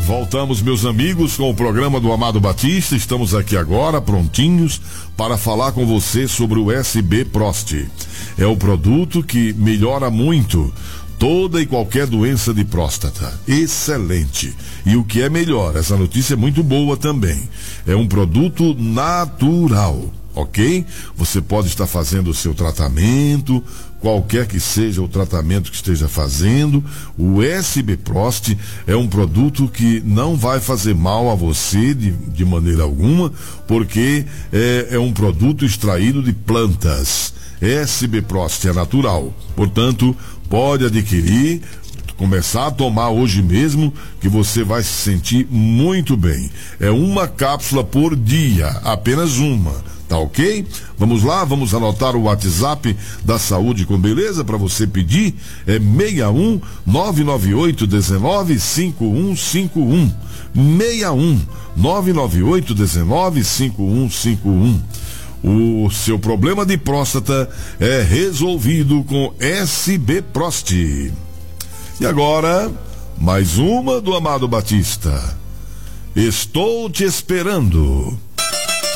Voltamos, meus amigos, com o programa do Amado Batista. Estamos aqui agora, prontinhos, para falar com você sobre o SB Prost. É o produto que melhora muito toda e qualquer doença de próstata. Excelente. E o que é melhor, essa notícia é muito boa também. É um produto natural, ok? Você pode estar fazendo o seu tratamento, qualquer que seja o tratamento que esteja fazendo. O SB Prost é um produto que não vai fazer mal a você de maneira alguma, porque é um produto extraído de plantas. SB Prost é natural, portanto, pode adquirir, começar a tomar hoje mesmo, que você vai se sentir muito bem. É uma cápsula por dia, apenas uma. Tá ok? Vamos lá, vamos anotar o WhatsApp da Saúde com Beleza para você pedir. É 61 998 19 5151. 61 998 19 5151. O seu problema de próstata é resolvido com SB Prost. E agora, mais uma do Amado Batista. Estou te esperando.